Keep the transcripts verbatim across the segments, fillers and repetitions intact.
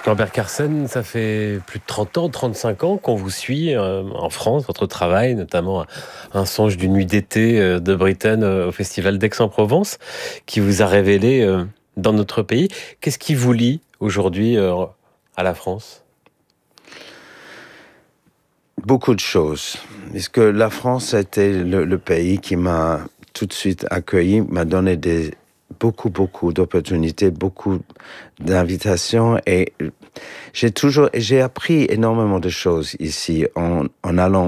Norbert Carsen, ça fait plus de trente ans, trente-cinq ans qu'on vous suit euh, en France, votre travail, notamment un, un songe d'une nuit d'été euh, de Britten euh, au Festival d'Aix-en-Provence, qui vous a révélé euh, dans notre pays. Qu'est-ce qui vous lie aujourd'hui euh, à la France ? Beaucoup de choses. Parce que la France a été le, le pays qui m'a tout de suite accueilli, m'a donné des, beaucoup, beaucoup d'opportunités, beaucoup d'invitations et j'ai toujours, j'ai appris énormément de choses ici en, en allant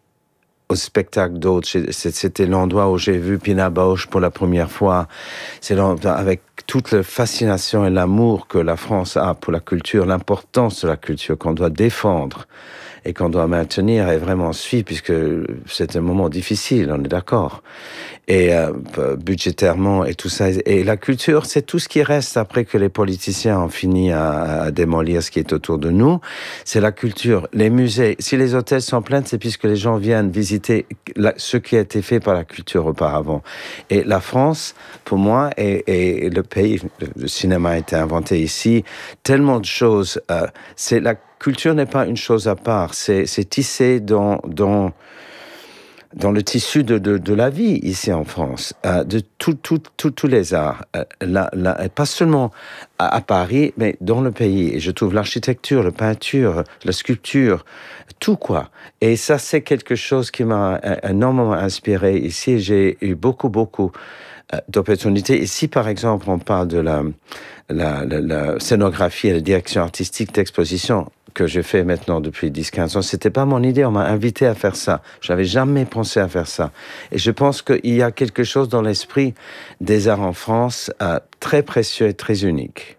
au spectacle d'autres. C'était l'endroit où j'ai vu Pina Bausch pour la première fois. C'est avec toute la fascination et l'amour que la France a pour la culture, l'importance de la culture qu'on doit défendre et qu'on doit maintenir et vraiment suivre, puisque c'est un moment difficile, on est d'accord. Et euh, budgétairement et tout ça. Et la culture, c'est tout ce qui reste après que les politiciens ont fini à, à démolir ce qui est autour de nous. C'est la culture. Les musées, si les hôtels sont pleins, c'est puisque les gens viennent visiter la, ce qui a été fait par la culture auparavant. Et la France, pour moi, est, est le pays, le cinéma a été inventé ici, tellement de choses. Euh, c'est la culture n'est pas une chose à part, c'est, c'est tissé dans, dans, dans le tissu de, de, de la vie ici en France, euh, de tout, tout, tout, tous les arts, euh, la, la, pas seulement à, à Paris, mais dans le pays. Et je trouve l'architecture, la peinture, la sculpture, tout quoi. Et ça, c'est quelque chose qui m'a énormément inspiré ici. J'ai eu beaucoup, beaucoup d'opportunités. Et si, par exemple, on parle de la, la, la, la scénographie et la direction artistique d'exposition, que je fais maintenant depuis dix à quinze ans, c'était pas mon idée, on m'a invité à faire ça. J'avais jamais pensé à faire ça. Et je pense qu'il y a quelque chose dans l'esprit des arts en France euh, très précieux et très unique.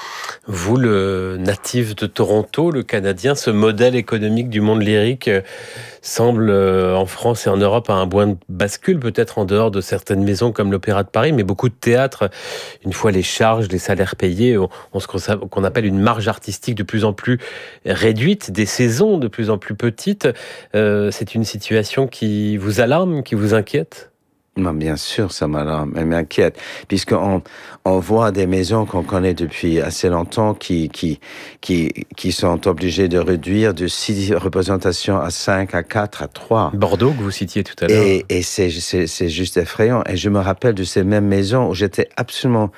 Vous, le natif de Toronto, le Canadien, ce modèle économique du monde lyrique euh, semble euh, en France et en Europe à un point de bascule, peut-être en dehors de certaines maisons comme l'Opéra de Paris, mais beaucoup de théâtres, une fois les charges, les salaires payés, ont, ont ce qu'on appelle une marge artistique de plus en plus réduite, des saisons de plus en plus petites. Euh, c'est une situation qui vous alarme, qui vous inquiète ? Bien sûr, ça m'inquiète, puisqu'on on voit des maisons qu'on connaît depuis assez longtemps qui, qui, qui, qui sont obligées de réduire de six représentations à cinq, à quatre, à trois. Bordeaux, que vous citiez tout à l'heure. Et, et c'est, c'est, c'est juste effrayant. Et je me rappelle de ces mêmes maisons où j'étais absolument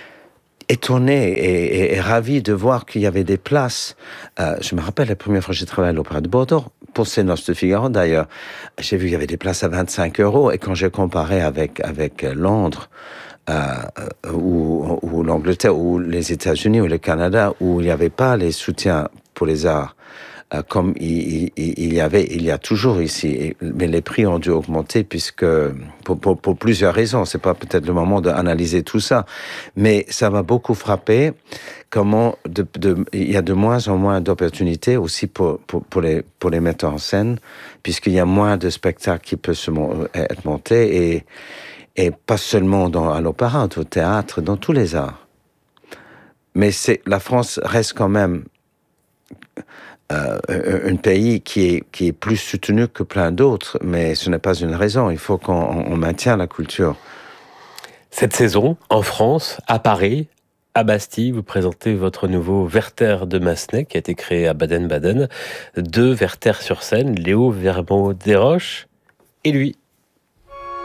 étonné et, et, et ravi de voir qu'il y avait des places. Euh, je me rappelle la première fois que j'ai travaillé à l'Opéra de Bordeaux, pour ces Noces de Figaro d'ailleurs, j'ai vu qu'il y avait des places à vingt-cinq euros, et quand j'ai comparé avec, avec Londres, euh, ou, ou l'Angleterre, ou les États-Unis, ou le Canada, où il n'y avait pas les soutiens pour les arts, Euh, comme il, il, il y avait, il y a toujours ici, et, mais les prix ont dû augmenter puisque pour, pour, pour plusieurs raisons. C'est pas peut-être le moment d'analyser tout ça, mais ça m'a beaucoup frappé. Comment de, de, il y a de moins en moins d'opportunités aussi pour, pour, pour les pour les metteurs en scène, puisqu'il y a moins de spectacles qui peuvent se, être montés et et pas seulement dans à l'opéra, au théâtre, dans tous les arts. Mais c'est la France reste quand même Euh, un pays qui est, qui est plus soutenu que plein d'autres, mais ce n'est pas une raison. Il faut qu'on on maintienne la culture. Cette saison, en France, à Paris, à Bastille, vous présentez votre nouveau Werther de Massenet, qui a été créé à Baden-Baden. Deux Werther sur scène, Léo Vermont-Desroches et lui.